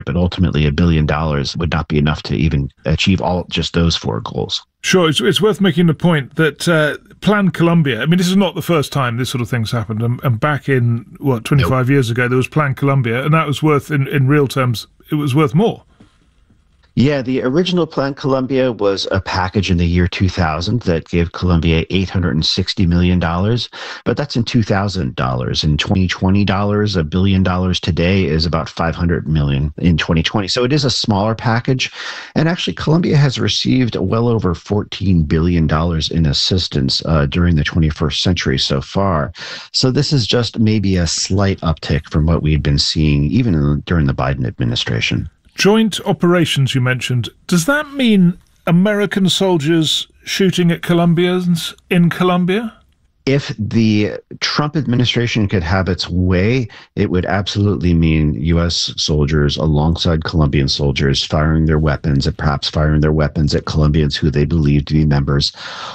But ultimately, $1 billion would not be enough to even achieve just those four goals. Sure, it's worth making the point that Plan Colombia, I mean, this is not the first time this sort of thing's happened. And back in, 25 years ago, there was Plan Colombia, and that was worth, in real terms, it was worth more. Yeah, the original Plan Colombia was a package in the year 2000 that gave Colombia $860 million, but that's in $2000. In 2020 dollars, $1 billion today is about $500 million in 2020. So it is a smaller package. And actually, Colombia has received well over $14 billion in assistance during the 21st century so far. So this is just maybe a slight uptick from what we've been seeing even during the Biden administration. Joint operations, you mentioned. Does that mean American soldiers shooting at Colombians in Colombia? If the Trump administration could have its way, it would absolutely mean U.S. soldiers alongside Colombian soldiers firing their weapons and perhaps firing their weapons at Colombians who they believe to be members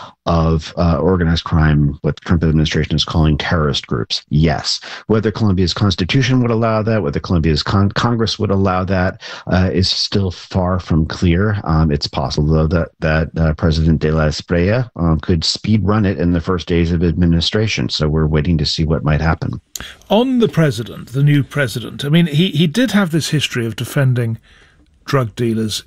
of organized crime, what the Trump administration is calling terrorist groups. Yes. Whether Colombia's constitution would allow that, whether Colombia's Congress would allow that, is still far from clear. It's possible, though, that President de la Espriella could speed run it in the first days of administration. So we're waiting to see what might happen. On the president, the new president, I mean, he did have this history of defending drug dealers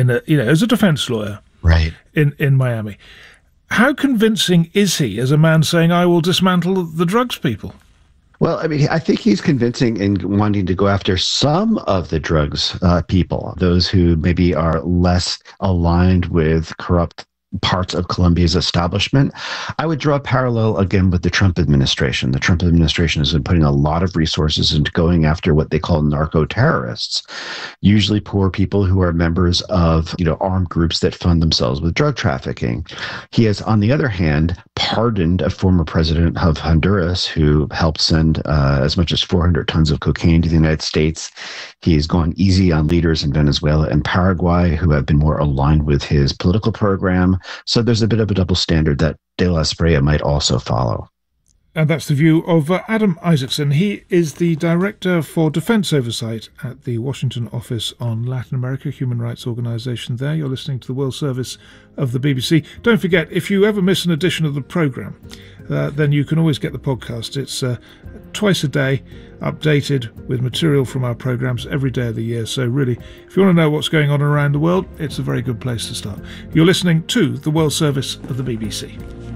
as a defense lawyer, right, in Miami. How convincing is he as a man saying, I will dismantle the drugs people? Well, I mean, I think he's convincing in wanting to go after some of the drugs people, those who maybe are less aligned with corrupt parts of Colombia's establishment. I would draw a parallel again with the Trump administration. The Trump administration has been putting a lot of resources into going after what they call narco-terrorists, usually poor people who are members of, armed groups that fund themselves with drug trafficking. He has, on the other hand, pardoned a former president of Honduras who helped send as much as 400 tons of cocaine to the United States. He's gone easy on leaders in Venezuela and Paraguay who have been more aligned with his political program. So there's a bit of a double standard that de la Espriella might also follow. And that's the view of Adam Isaacson. He is the Director for Defence Oversight at the Washington Office on Latin America, human rights organisation there. You're listening to the World Service of the BBC. Don't forget, if you ever miss an edition of the programme, then you can always get the podcast. It's twice a day, updated with material from our programmes every day of the year. So really, if you want to know what's going on around the world, it's a very good place to start. You're listening to the World Service of the BBC.